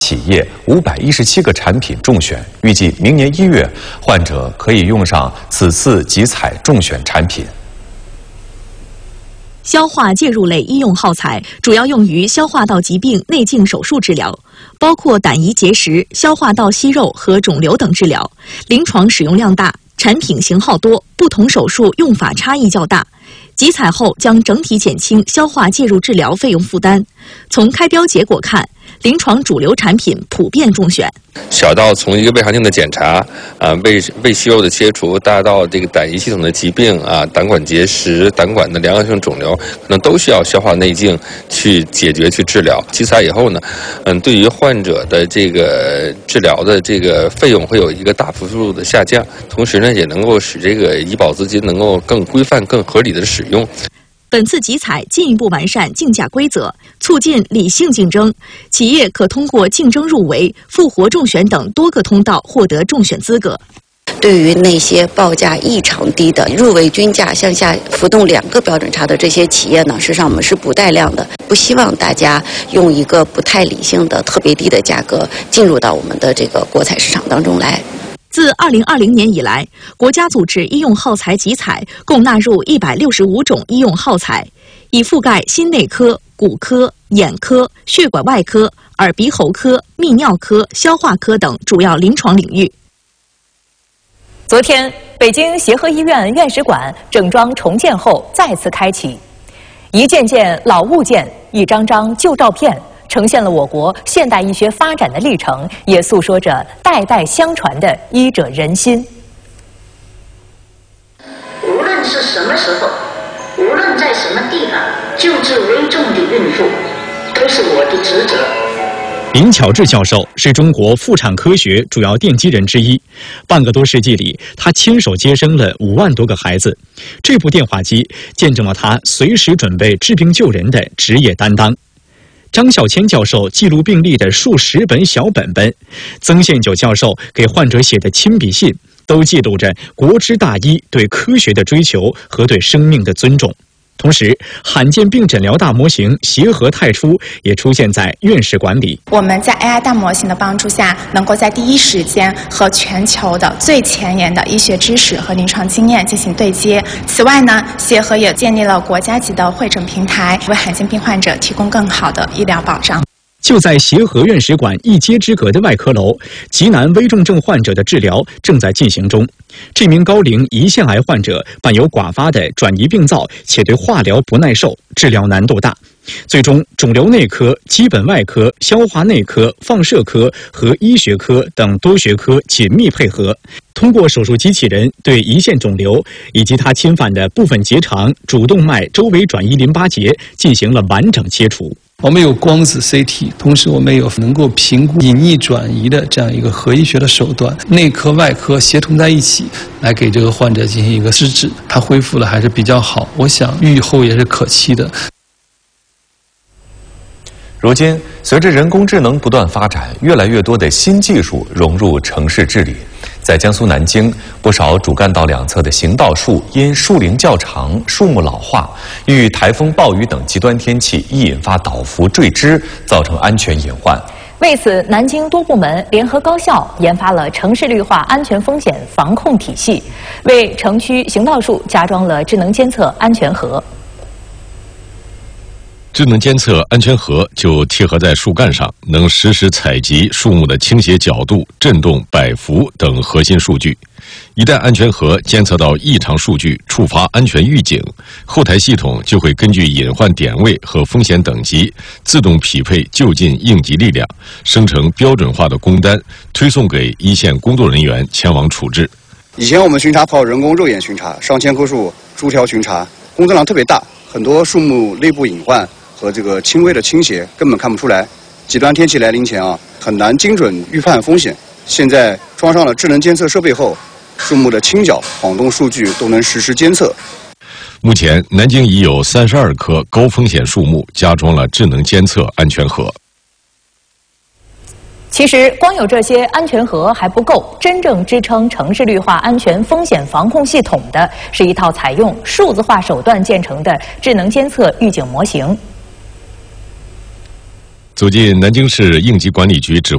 企业517个产品中选，预计明年1月，患者可以用上此次集采中选产品。 消化介入类医用耗材主要用于消化道疾病内镜手术治疗，包括胆胰结石、消化道息肉和肿瘤等治疗，临床使用量大，产品型号多，不同手术用法差异较大。集采后将整体减轻消化介入治疗费用负担。从开标结果看，临床主流产品普遍中选。 小到从一个胃肠镜的检查胃息肉的切除，大到这个胆胰系统的疾病胆管结石、胆管的良性肿瘤，可能都需要消化内镜去解决、去治疗。集采以后呢，对于患者的这个治疗的这个费用会有一个大幅度的下降，同时呢，也能够使这个医保资金能够更规范、更合理的使用。 本次集采进一步完善竞价规则，促进理性竞争，企业可通过竞争入围、复活中选等多个通道获得中选资格。 对于那些报价异常低的、入围均价向下浮动2个标准差的这些企业呢，实际上我们是不带量的，不希望大家用一个不太理性的、特别低的价格进入到我们的这个国采市场当中来。 自2020年以来，国家组织医用耗材集采共纳入165种医用耗材，以覆盖心内科、骨科、眼科、血管外科、耳鼻喉科、泌尿科、消化科等主要临床领域。 昨天，北京协和医院院史馆整装重建后再次开启，一件件老物件，一张张旧照片，呈现了我国现代医学发展的历程，也诉说着代代相传的医者仁心。 无论是什么时候，无论在什么地方，救治危重的孕妇，都是我的职责。 林巧稚教授是中国妇产科学主要奠基人之一，半个多世纪里，他亲手接生了5万多个孩子。这部电话机见证了他随时准备治病救人的职业担当。张孝谦教授记录病历的数十本小本本，曾宪九教授给患者写的亲笔信，都记录着国之大医对科学的追求和对生命的尊重。同时，罕见病诊疗大模型协和太初也出现在院士馆里。 我们在 AI 大模型的帮助下，能够在第一时间和全球的最前沿的医学知识和临床经验进行对接。此外呢，协和也建立了国家级的会诊平台，为罕见病患者提供更好的医疗保障。 就在协和院史馆一街之隔的外科楼，极难危重症患者的治疗正在进行中。这名高龄胰腺癌患者伴有寡发的转移病灶，且对化疗不耐受，治疗难度大。最终，肿瘤内科、基本外科、消化内科、放射科和医学科等多学科紧密配合，通过手术机器人对胰腺肿瘤以及它侵犯的部分结肠、主动脉周围转移淋巴结进行了完整切除。 我们有光子 CT， 同时我们有能够评估隐匿转移的这样一个核医学的手段，内科外科协同在一起，来给这个患者进行一个施治，他恢复了还是比较好，我想预后也是可期的。 如今，随着人工智能不断发展，越来越多的新技术融入城市治理。在江苏南京，不少主干道两侧的行道树因树龄较长、树木老化，遇台风、暴雨等极端天气，易引发倒伏、坠枝，造成安全隐患。 为此，南京多部门联合高校研发了城市绿化安全风险防控体系，为城区行道树加装了智能监测安全盒。 智能监测安全盒就贴合在树干上，能实时采集树木的倾斜角度、震动、摆幅等核心数据。一旦安全盒监测到异常数据，触发安全预警，后台系统就会根据隐患点位和风险等级，自动匹配就近应急力量，生成标准化的工单，推送给一线工作人员前往处置。 以前我们巡查靠人工肉眼巡查，上千棵树逐条巡查，工作量特别大，很多树木内部隐患和这个轻微的倾斜根本看不出来，极端天气来临前很难精准预判风险。现在装上了智能监测设备后，树木的倾角、晃动数据都能实时监测。 目前，南京已有32棵高风险树木加装了智能监测安全盒。 其实，光有这些安全盒还不够，真正支撑城市绿化安全风险防控系统的，是一套采用数字化手段建成的智能监测预警模型。 走进南京市应急管理局指